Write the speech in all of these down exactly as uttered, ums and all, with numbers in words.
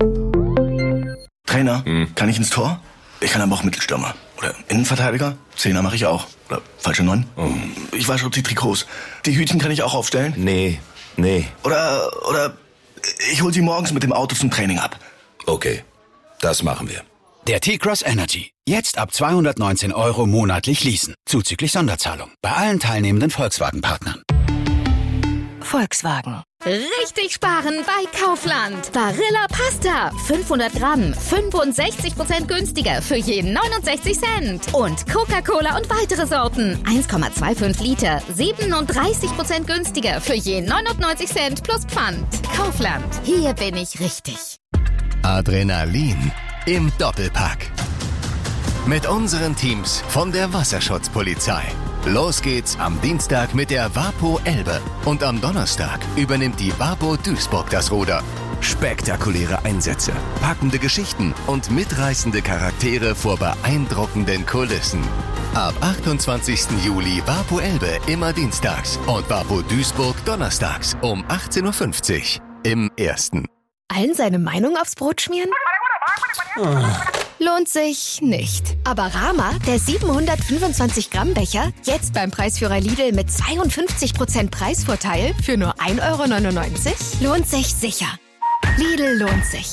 Trainer, Hm. kann ich ins Tor? Ich kann aber auch Mittelstürmer. Oder Innenverteidiger? Zehner mache ich auch. Oder falsche Neun? Oh. Ich wasche die Trikots. Die Hütchen kann ich auch aufstellen? Nee, nee. Oder, oder ich hol sie morgens mit dem Auto zum Training ab. Okay, das machen wir. Der T-Cross Energy. Jetzt ab zweihundertneunzehn Euro monatlich leasen. Zuzüglich Sonderzahlung. Bei allen teilnehmenden Volkswagen-Partnern. Volkswagen. Richtig sparen bei Kaufland. Barilla Pasta. fünfhundert Gramm. fünfundsechzig Prozent günstiger für jeden neunundsechzig Cent. Und Coca-Cola und weitere Sorten. eins Komma fünfundzwanzig Liter. siebenunddreißig Prozent günstiger für jeden neunundneunzig Cent plus Pfand. Kaufland. Hier bin ich richtig. Adrenalin im Doppelpack. Mit unseren Teams von der Wasserschutzpolizei. Los geht's am Dienstag mit der Wapo Elbe und am Donnerstag übernimmt die Wapo Duisburg das Ruder. Spektakuläre Einsätze, packende Geschichten und mitreißende Charaktere vor beeindruckenden Kulissen. Ab achtundzwanzigsten Juli Wapo Elbe immer dienstags und Wapo Duisburg donnerstags um achtzehn Uhr fünfzig im Ersten. Allen seine Meinung aufs Brot schmieren? Lohnt sich nicht. Aber Rama, der siebenhundertfünfundzwanzig Gramm Becher, jetzt beim Preisführer Lidl mit zweiundfünfzig Prozent Preisvorteil für nur ein Euro neunundneunzig, lohnt sich sicher. Lidl lohnt sich.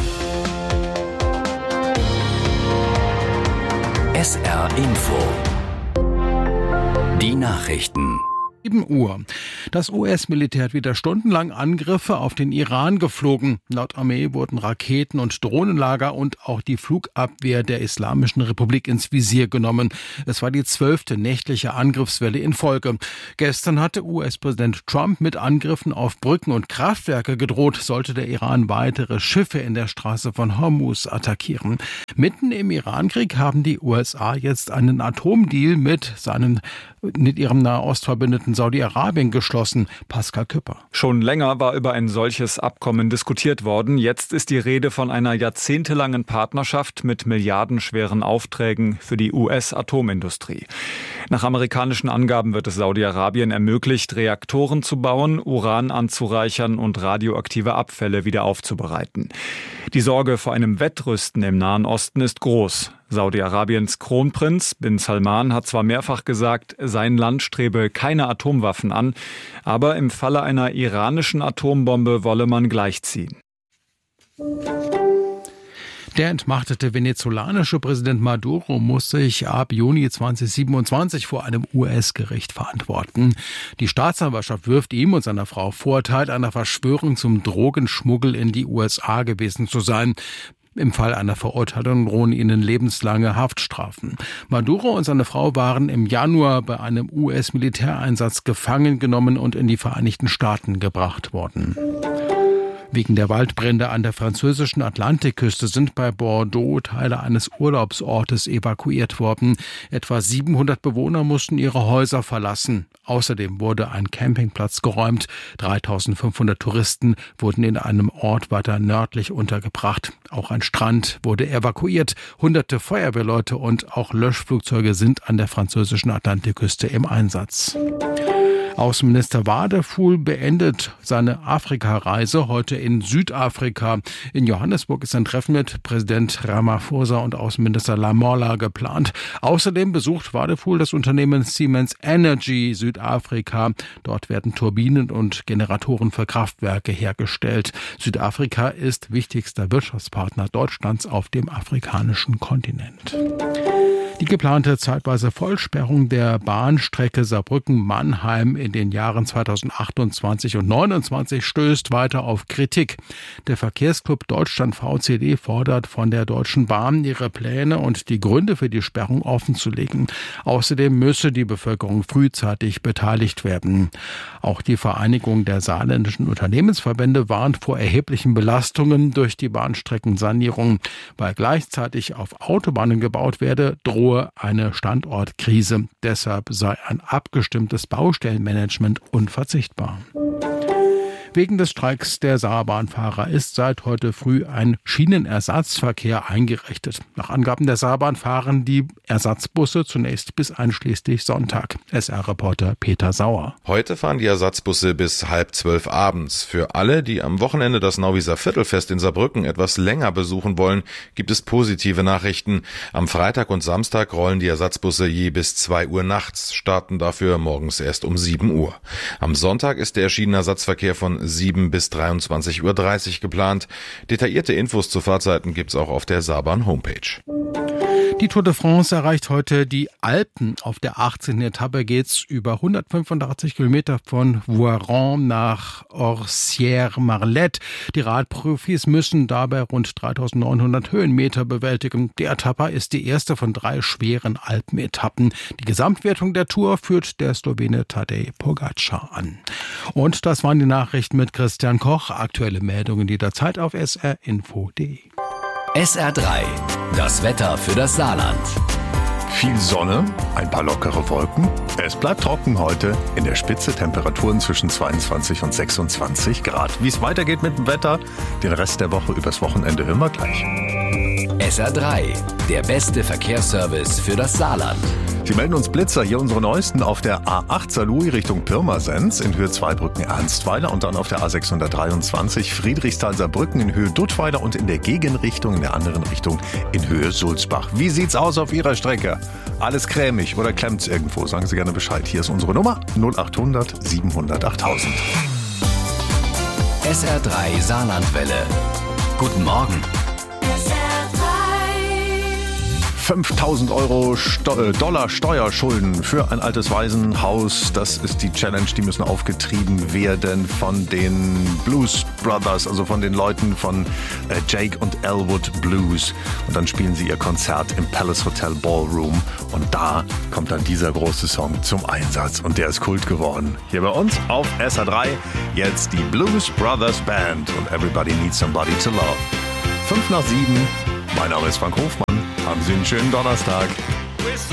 S R Info. Die Nachrichten. sieben Uhr. Das U S-Militär hat wieder stundenlang Angriffe auf den Iran geflogen. Laut Armee wurden Raketen- und Drohnenlager und auch die Flugabwehr der Islamischen Republik ins Visier genommen. Es war die zwölfte nächtliche Angriffswelle in Folge. Gestern hatte U S-Präsident Trump mit Angriffen auf Brücken und Kraftwerke gedroht, sollte der Iran weitere Schiffe in der Straße von Hormuz attackieren. Mitten im Irankrieg haben die U S A jetzt einen Atomdeal mit seinen, mit ihrem Nahostverbündeten Saudi-Arabien geschlossen. Pascal Küpper. Schon länger war über ein solches Abkommen diskutiert worden. Jetzt ist die Rede von einer jahrzehntelangen Partnerschaft mit milliardenschweren Aufträgen für die U S-Atomindustrie. Nach amerikanischen Angaben wird es Saudi-Arabien ermöglicht, Reaktoren zu bauen, Uran anzureichern und radioaktive Abfälle wieder aufzubereiten. Die Sorge vor einem Wettrüsten im Nahen Osten ist groß. Saudi-Arabiens Kronprinz bin Salman hat zwar mehrfach gesagt, sein Land strebe keine Atomwaffen an, aber im Falle einer iranischen Atombombe wolle man gleichziehen. Der entmachtete venezolanische Präsident Maduro muss sich ab Juni zweitausendsiebenundzwanzig vor einem U S-Gericht verantworten. Die Staatsanwaltschaft wirft ihm und seiner Frau vor, Teil einer Verschwörung zum Drogenschmuggel in die U S A gewesen zu sein. Im Fall einer Verurteilung drohen ihnen lebenslange Haftstrafen. Maduro und seine Frau waren im Januar bei einem U S-Militäreinsatz gefangen genommen und in die Vereinigten Staaten gebracht worden. Wegen der Waldbrände an der französischen Atlantikküste sind bei Bordeaux Teile eines Urlaubsortes evakuiert worden. Etwa siebenhundert Bewohner mussten ihre Häuser verlassen. Außerdem wurde ein Campingplatz geräumt. dreitausendfünfhundert Touristen wurden in einem Ort weiter nördlich untergebracht. Auch ein Strand wurde evakuiert. Hunderte Feuerwehrleute und auch Löschflugzeuge sind an der französischen Atlantikküste im Einsatz. Außenminister Wadefuhl beendet seine Afrikareise heute in Südafrika. In Johannesburg ist ein Treffen mit Präsident Ramaphosa und Außenminister Lamola geplant. Außerdem besucht Wadefuhl das Unternehmen Siemens Energy Südafrika. Dort werden Turbinen und Generatoren für Kraftwerke hergestellt. Südafrika ist wichtigster Wirtschaftspartner Deutschlands auf dem afrikanischen Kontinent. Die geplante zeitweise Vollsperrung der Bahnstrecke Saarbrücken-Mannheim in den Jahren zweitausendachtundzwanzig und neunundzwanzig stößt weiter auf Kritik. Der Verkehrsclub Deutschland V C D fordert von der Deutschen Bahn, ihre Pläne und die Gründe für die Sperrung offenzulegen. Außerdem müsse die Bevölkerung frühzeitig beteiligt werden. Auch die Vereinigung der saarländischen Unternehmensverbände warnt vor erheblichen Belastungen durch die Bahnstreckensanierung. Weil gleichzeitig auf Autobahnen gebaut werde, drohe eine Standortkrise. Deshalb sei ein abgestimmtes Baustellenmanagement unverzichtbar. Wegen des Streiks der Saarbahnfahrer ist seit heute früh ein Schienenersatzverkehr eingerichtet. Nach Angaben der Saarbahn fahren die Ersatzbusse zunächst bis einschließlich Sonntag. S R-Reporter Peter Sauer. Heute fahren die Ersatzbusse bis halb zwölf abends. Für alle, die am Wochenende das Nauwieser Viertelfest in Saarbrücken etwas länger besuchen wollen, gibt es positive Nachrichten. Am Freitag und Samstag rollen die Ersatzbusse je bis zwei Uhr nachts, starten dafür morgens erst um sieben Uhr. Am Sonntag ist der Schienenersatzverkehr von sieben bis dreiundzwanzig Uhr dreißig geplant. Detaillierte Infos zu Fahrzeiten gibt's auch auf der Saarbahn Homepage. Die Tour de France erreicht heute die Alpen. Auf der achtzehnten Etappe geht's über hundertfünfundachtzig Kilometer von Voiron nach Orsières-Marlet. Die Radprofis müssen dabei rund dreitausendneunhundert Höhenmeter bewältigen. Die Etappe ist die erste von drei schweren Alpenetappen. Die Gesamtwertung der Tour führt der Slowene Tadej Pogačar an. Und das waren die Nachrichten mit Christian Koch. Aktuelle Meldungen jederzeit auf s r info punkt d e. S R drei, das Wetter für das Saarland. Viel Sonne, ein paar lockere Wolken. Es bleibt trocken heute. In der Spitze Temperaturen zwischen zweiundzwanzig und sechsundzwanzig Grad. Wie es weitergeht mit dem Wetter, den Rest der Woche übers Wochenende hören wir gleich. S R drei, der beste Verkehrsservice für das Saarland. Sie melden uns Blitzer, hier unsere neuesten auf der A acht Saarlouis Richtung Pirmasens in Höhe Zweibrücken-Ernstweiler und dann auf der A sechshundertdreiundzwanzig Friedrichsthal-Saarbrücken in Höhe Duttweiler und in der Gegenrichtung, in der anderen Richtung in Höhe Sulzbach. Wie sieht's aus auf Ihrer Strecke? Alles cremig oder klemmt's irgendwo? Sagen Sie gerne Bescheid. Hier ist unsere Nummer null achthundert siebenhundert achttausend. S R drei Saarlandwelle. Guten Morgen. fünftausend Euro Sto- Dollar Steuerschulden für ein altes Waisenhaus. Das ist die Challenge. Die müssen aufgetrieben werden von den Blues Brothers, also von den Leuten von äh, Jake und Elwood Blues. Und dann spielen sie ihr Konzert im Palace Hotel Ballroom. Und da kommt dann dieser große Song zum Einsatz. Und der ist Kult geworden. Hier bei uns auf S R drei jetzt die Blues Brothers Band und Everybody Needs Somebody to Love. Fünf nach sieben. Mein Name ist Frank Hofmann. Haben Sie einen schönen Donnerstag.